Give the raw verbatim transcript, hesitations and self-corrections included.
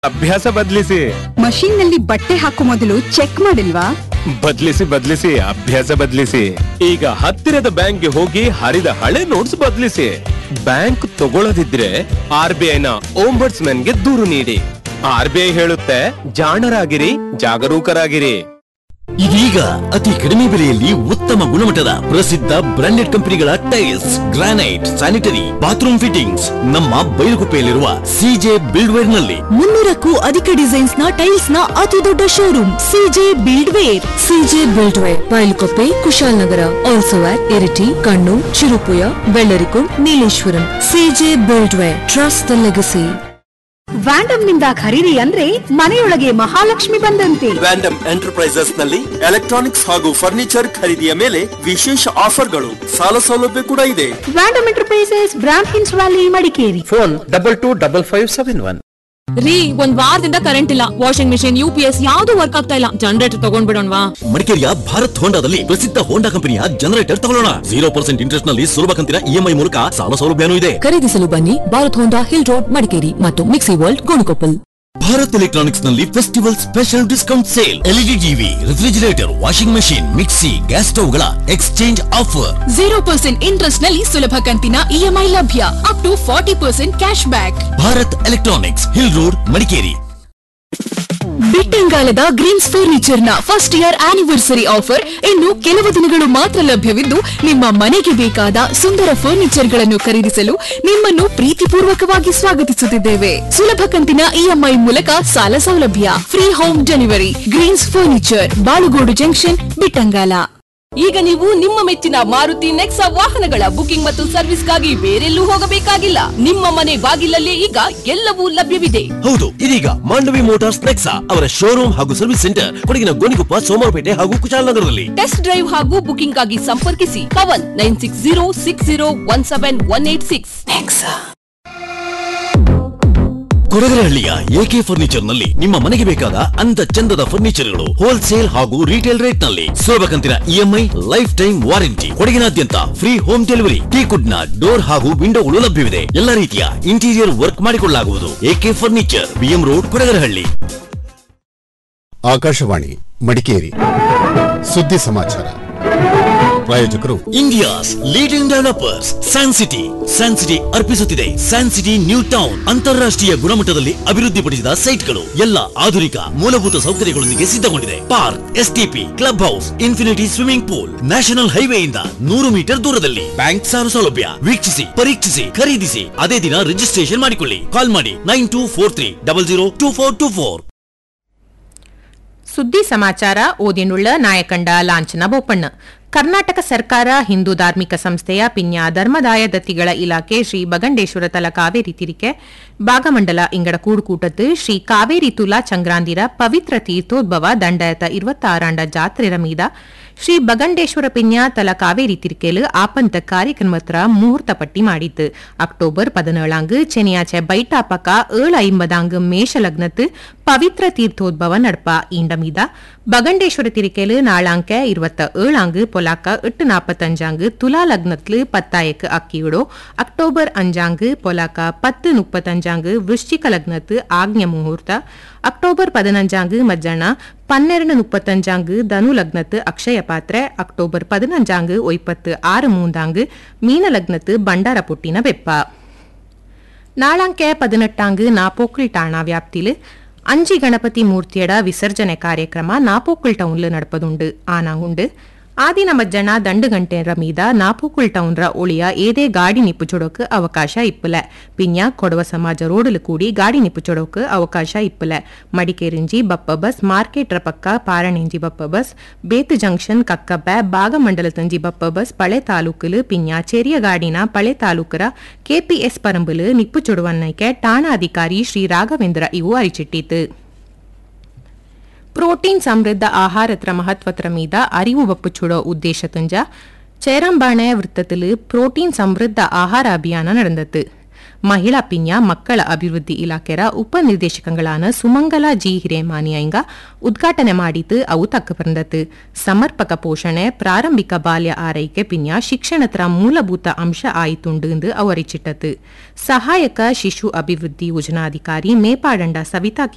ಅಭ್ಯಾಸ ಬದಲಿಸಿ. ಮಷೀನ್ ನಲ್ಲಿ ಬಟ್ಟೆ ಹಾಕೋ ಮೊದಲು ಚೆಕ್ ಮಾಡಿಲ್ವಾ? ಬದಲಿಸಿ ಬದಲಿಸಿ ಅಭ್ಯಾಸ ಬದಲಿಸಿ. ಈಗ ಹತ್ತಿರದ ಬ್ಯಾಂಕ್ಗೆ ಹೋಗಿ ಹರಿದ ಹಳೆ ನೋಟ್ಸ್ ಬದಲಿಸಿ. ಬ್ಯಾಂಕ್ ತಗೊಳ್ಳದಿದ್ರೆ ಆರ್ ಬಿ ಐ ನ ಓಂಬರ್ಟ್ಸ್ಮನ್ ಗೆ ದೂರು ನೀಡಿ. ಆರ್ ಬಿ ಐ ಹೇಳುತ್ತೆ, ಜಾಣರಾಗಿರಿ, ಜಾಗರೂಕರಾಗಿರಿ. ಇದೀಗ ಅತಿ ಕಡಿಮೆ ಬೆಲೆಯಲ್ಲಿ ಉತ್ತಮ ಗುಣಮಟ್ಟದ ಪ್ರಸಿದ್ಧ ಬ್ರಾಂಡೆಡ್ ಕಂಪನಿಗಳ tiles, granite, sanitary, bathroom fittings ನಮ್ಮ ಬೈಲುಗುಪ್ಪೆಯಲ್ಲಿರುವ ಸಿಜೆ ಬಿಲ್ಡ್ವೇರ್ ನಲ್ಲಿ ಮುನ್ನೂರಕ್ಕೂ ಅಧಿಕ ಡಿಸೈನ್ಸ್ ನ ಟೈಲ್ಸ್ ನ ಅತಿ ದೊಡ್ಡ showroom CJ ಬಿಲ್ಡ್ವೇರ್. CJ ಬಿಲ್ಡ್ವೇರ್, ಬೈಲುಗುಪ್ಪೆ, Kushalnagar, also at Iritty, Kannur, Cherupuzha, Vellarikundu, Nileshwaram. CJ ಬಿಲ್ಡ್ವೇರ್, trust the legacy. ವ್ಯಾಂಡಮ್ ನಿಂದ ಖರೀದಿ ಅಂದ್ರೆ ಮನೆಯೊಳಗೆ ಮಹಾಲಕ್ಷ್ಮಿ ಬಂದಂತೆ. ವ್ಯಾಂಡಮ್ ಎಂಟರ್ಪ್ರೈಸಸ್ ನಲ್ಲಿ ಎಲೆಕ್ಟ್ರಾನಿಕ್ಸ್ ಹಾಗೂ ಫರ್ನಿಚರ್ ಖರೀದಿಯ ಮೇಲೆ ವಿಶೇಷ ಆಫರ್ಗಳು, ಸಾಲ ಸೌಲಭ್ಯ ಕೂಡ ಇದೆ. ವ್ಯಾಂಡಮ್ enterprises, brand ಹಿನ್ಸ್ valley, Madikeri. Phone double two double five seven one. ರೀ, ಒಂದ್ ವಾರದಿಂದ ಕರೆಂಟ್ ಇಲ್ಲ, washing machine, U P S ಯಾವ್ದು ವರ್ಕ್ ಆಗ್ತಾ ಇಲ್ಲ. ಜನರೇಟರ್ ತಗೊಂಡ್ಬಿಡೋಣವಾ? ಮಡಿಕೇರಿಯ ಭಾರತ್ ಹೋಂಡಾದಲ್ಲಿ ಪ್ರಸಿದ್ಧ ಹೋಂಡಾ ಕಂಪನಿಯ ಜನರೇಟರ್ ತಗೊಳ್ಳೋಣ. ಜೀರೋ ಪರ್ಸೆಂಟ್ ಇಂಟ್ರೆಸ್ಟ್ ನಲ್ಲಿ ಸುಲಭ ಕಂತಿನ ಇಎಂಐ ಮೂಲಕ ಸಾಲ ಸೌಲಭ್ಯನೂ ಇದೆ. ಖರೀದಿಸಲು ಬನ್ನಿ ಭಾರತ್ ಹೋಂಡಾ, ಹಿಲ್ ರೋಡ್, ಮಡಿಕೇರಿ ಮತ್ತು mixie world, Gonikoppal. Bharat electronics ನಲ್ಲಿ festival special discount sale. LED TV, refrigerator, washing machine, mixie, gas stove ಗಳ exchange offer. Zero percent interest ನಲ್ಲಿ ಸುಲಭ ಕಂತಿನ ಇಎಂಐ ಲಭ್ಯ. Up to forty percent cash back. Bharat electronics, hill road, Madikeri. ಬಿಟ್ಟಂಗಾಲದ Green's furniture ನ first year anniversary offer ಇನ್ನು ಕೆಲವು ದಿನಗಳು ಮಾತ್ರ ಲಭ್ಯವಿದ್ದು, ನಿಮ್ಮ ಮನೆಗೆ ಬೇಕಾದ ಸುಂದರ ಫರ್ನಿಚರ್ ಗಳನ್ನು ಖರೀದಿಸಲು ನಿಮ್ಮನ್ನು ಪ್ರೀತಿಪೂರ್ವಕವಾಗಿ ಸ್ವಾಗತಿಸುತ್ತಿದ್ದೇವೆ. ಸುಲಭ ಕಂತಿನ ಇಎಂಐ ಮೂಲಕ ಸಾಲ ಸೌಲಭ್ಯ, free home delivery. Green's furniture, Balugodu junction, Bittangala. ಈಗ ನೀವು ನಿಮ್ಮ ಮೆಚ್ಚಿನ ಮಾರುತಿ ನೆಕ್ಸಾ ವಾಹನಗಳ ಬುಕಿಂಗ್ ಮತ್ತು ಸರ್ವಿಸ್ಗಾಗಿ ಬೇರೆಲ್ಲೂ ಹೋಗಬೇಕಾಗಿಲ್ಲ. ನಿಮ್ಮ ಮನೆ ಬಾಗಿಲಲ್ಲೇ ಈಗ ಎಲ್ಲವೂ ಲಭ್ಯವಿದೆ. ಹೌದು, ಇದೀಗ ಮಾಂಡವಿ ಮೋಟಾರ್ಸ್ ನೆಕ್ಸಾ ಅವರ ಶೋರೂಮ್ ಹಾಗೂ ಸರ್ವಿಸ್ ಸೆಂಟರ್ ಕೊಡಗಿನ ಗೋಣಿಕೊಪ್ಪ, ಸೋಮವಾರಪೇಟೆ ಹಾಗೂ ಕುಶಾಲನಗರದಲ್ಲಿ. ಟೆಸ್ಟ್ ಡ್ರೈವ್ ಹಾಗೂ ಬುಕಿಂಗ್ ಆಗಿ ಸಂಪರ್ಕಿಸಿ Pavan nine six zero six zero one seven one eight six. ಕೊಡಗರಹಳ್ಳಿಯ A K furniture ನಲ್ಲಿ ನಿಮ್ಮ ಮನೆಗೆ ಬೇಕಾದ ಅಂದ ಚಂದದ ಫರ್ನಿಚರ್ಗಳು ಹೋಲ್ಸೇಲ್ ಹಾಗೂ ರಿಟೇಲ್ ರೇಟ್ ನಲ್ಲಿ ಸುಲಭ ಕಂತಿನ EMI, life time warranty. ಕೊಡಗಿನಾದ್ಯಂತ free home delivery. ಟೀಕುಡ್ ನ ಡೋರ್ ಹಾಗೂ ವಿಂಡೋಗಳು ಲಭ್ಯವಿದೆ. ಎಲ್ಲ ರೀತಿಯ ಇಂಟೀರಿಯರ್ ವರ್ಕ್ ಮಾಡಿಕೊಳ್ಳಲಾಗುವುದು. A K furniture, BM road, Kodagarahalli. Akashvani Madikeri ಸುದ್ದಿ ಸಮಾಚಾರ. ಪ್ರಾಯೋಜಕರು India's leading developers San city. San city ಅರ್ಪಿಸುತ್ತಿದೆ San city new town. ಅಂತಾರಾಷ್ಟ್ರೀಯ ಗುಣಮಟ್ಟದಲ್ಲಿ ಅಭಿವೃದ್ಧಿಪಡಿಸಿದ ಸೈಟ್ಗಳು, ಎಲ್ಲ ಆಧುನಿಕ ಮೂಲಭೂತ ಸೌಕರ್ಯಗಳೊಂದಿಗೆ ಸಿದ್ಧಗೊಂಡಿದೆ. Park, STP, club house, infinity swimming pool, national ಹೈವೇಯಿಂದ ನೂರು ಮೀಟರ್ ದೂರದಲ್ಲಿ. ಬ್ಯಾಂಕ್ ಸಾಲ ಸೌಲಭ್ಯ. ವೀಕ್ಷಿಸಿ, ಪರೀಕ್ಷಿಸಿ, ಖರೀದಿಸಿ, ಅದೇ ದಿನ ರಿಜಿಸ್ಟ್ರೇಷನ್ ಮಾಡಿಕೊಳ್ಳಿ. ಕಾಲ್ ಮಾಡಿ nine two four three double zero two four two four. ಸುದ್ದಿ ಸಮಾಚಾರ ಓದಿನುಳ್ಳ ನಾಯಕಂಡ ಲಾಂಛನ ಬೋಪಣ್ಣ. ಕರ್ನಾಟಕ ಸರ್ಕಾರ ಹಿಂದೂ ಧಾರ್ಮಿಕ ಸಂಸ್ಥೆಯ ಪಿನ್ಯ ಧರ್ಮದಾಯ ದತ್ತಿಗಳ ಇಲಾಖೆ ಶ್ರೀ ಬಗಂಡೇಶ್ವರ ತಲ ಕಾವೇರಿ ತಿರಿಕೆ ಭಾಗಮಂಡಲ ಇಂಗಡ ಕೂಡುಕೂಟತ್ತು ಶ್ರೀ ಕಾವೇರಿ ತುಲಾ ಚಂಗ್ರಾಂದಿರ ಪವಿತ್ರ ತೀರ್ಥೋದ್ಭವ ದಂಡಯತ ಇರುವತ್ತಾರಾಂಡ ಜಾತ್ರೆರ ಮೀದ ಶ್ರೀ ಬಗಂಡೇಶ್ವರ ಪಿನ್ಯ ತಲ ಕಾವೇರಿ ತಿರ್ಕೇಲು ಆಪಂತ ಕಾರ್ಯಕ್ರಮತ್ರ ಮುಹೂರ್ತ ಪಟ್ಟಿ ಮಾಡಿತ್ತು. ಅಕ್ಟೋಬರ್ ಪದಿನೇಳಾಂಗ್ ಚೆನಿಯಾಚೆ ಬೈಟಾಪಕ ಏಳು ಐಂಬದಾಂಗ್ ಮೇಷ ಲಗ್ನತ್ತು ಪವಿತ್ರ ತೀರ್ಥೋದ್ಭವ ನಡಪ. ಇಂಡ ಮೀದ ಬಗಂಡೇಶ್ವರ ತಿರಿಕೇಲು ನಾಳಾಂಕ இருபத்தி ஏழாங்கு பொலாக்க எட்டு நாற்பத்தஞ்சாங்கு துலா லக்னத்லு பத்தாயக்கு அக்கியுடோ. அக்டோபர் அஞ்சாங்கு பொலாக்க பத்து முப்பத்தஞ்சாங்கு விருஷ்டிக லக்னத்து ஆக்ஞ முகூர்த்த. ಅಕ್ಟೋಬರ್ ಪದಿನಂಜಾಂಗ್ ಮಜ್ಜಣ್ಣ ಪನ್ನೆರಡು ಮುಪ್ಪತ್ತಂಜಾಂಗ್ ಧನು ಲಗ್ನತ್ತು ಅಕ್ಷಯ ಪಾತ್ರೆ. ಅಕ್ಟೋಬರ್ ಪದಿನಂಜಾಂಗ್ ಒಯ್ಪತ್ತು ಆರು ಮೂಂದಾಂಗ್ ಮೀನ ಲಗ್ನತ್ತು ಬಂಡಾರ ಪುಟ್ಟಿನ ಬೆಪ್ಪ. ನಾಳಾಂಕೆ ಪದಿನೆಟ್ಟಾಂಗ್ ನಾಪೋಕ್ಲ್ ಠಾಣಾ ವ್ಯಾಪ್ತಿಲು ಅಂಜಿ ಗಣಪತಿ ಮೂರ್ತಿಯಡ ವಿಸರ್ಜನೆ ಕಾರ್ಯಕ್ರಮ ನಾಪೋಕ್ಲ್ ಟೌನ್ಲು ನಡಪದುಂಡು. ಆನಾಗುಂಡು ಆದಿನ ಮಜ್ಜಣ್ಣ ದಂಡು ಗಂಟೆರ ಮೀದ ನಾಪೋಕ್ಲ್ ಟೌನ್ರ ಒಳಿಯ ಏದೇ ಗಾಡಿ ನಿಪ್ಪುಚೊಡೋಕ್ ಅವಕಾಶ ಇಪ್ಪಲ. ಪಿನ್ಯ ಕೊಡವ ಸಮಾಜ ರೋಡ್ಲು ಕೂಡಿ ಗಾಡಿ ನಿಪ್ಪುಚೊಡೋಕ್ ಅವಕಾಶ ಇಪ್ಪಲ. ಮಡಿಕೇರಿಂಜಿ ಬಪ್ಪ ಬಸ್, ಮಾರ್ಕೆಟ್ರ ಪಕ್ಕ ಪಾರಣೆಂಜಿ ಬಪ್ಪ ಬಸ್, ಬೇತು ಜಂಕ್ಷನ್ ಕಕ್ಕಬ್ಬ, ಭಾಗಮಂಡಲ ತಂಜಿ ಬಪ್ಪ ಬಸ್ ಪಳೆ ತಾಲೂಕಲು ಪಿನ್ಯ ಚೆರಿಯ ಗಾಡಿನ ಪಳೆ ತಾಲೂಕರ ಕೆಪಿಎಸ್ ಪರಂಬಲು ನಿಪ್ಪುಚೊಡುವನ್ನೈಕೆ ಠಾಣಾಧಿಕಾರಿ ಶ್ರೀ ರಾಘವೇಂದ್ರ ಇವು ಅರಿಚಿಟ್ಟಿತು. ಪ್ರೋಟೀನ್ ಸಮೃದ್ಧ ಆಹಾರತ್ರ ಮಹತ್ವತ್ರ ಮೀದ ಅರಿವು ಬಪ್ಪುಚುಡೋ ಉದ್ದೇಶ ತುಂಜ ಚೇರಂಬಾಣೆ ವೃತ್ತದಲ್ಲಿ ಪ್ರೋಟೀನ್ ಸಮೃದ್ಧ ಆಹಾರ ಅಭಿಯಾನ ನಡೆದತ್ತು. ಮಹಿಳಾ ಪಿನ್ಯ ಮಕ್ಕಳ ಅಭಿವೃದ್ಧಿ ಇಲಾಖೆರ ಉಪನಿರ್ದೇಶಕಗಳಾன ಸುಮಂಗಲ ಜಿ ಹಿರೇಮಾನಿಯಂಗ ಉದ್ಘಾಟನೆ ಮಾಡಿತು. ಅವು ತಕ್ಕ ಬಂದತ್ತು. ಸಮರ್ಪಕ ಪೋಷಣೆ, ಪ್ರಾರಂಭಿಕ ಬಾಲ್ಯ ಆರೈಕೆ ಪಿನ್ಯ ಶಿಕ್ಷಣತ್ರ ಮೂಲಭೂತ ಅಂಶ ಆಯಿತುಂಡು ಎಂದು ಅವರಿಚಿಟ್ಟತು. ಸಹಾಯಕ ಶಿಶು ಅಭಿವೃದ್ಧಿ ಯೋಜನಾಧಿಕಾರಿ ಮೇಪಾಡಂಡ ಸವಿತಾ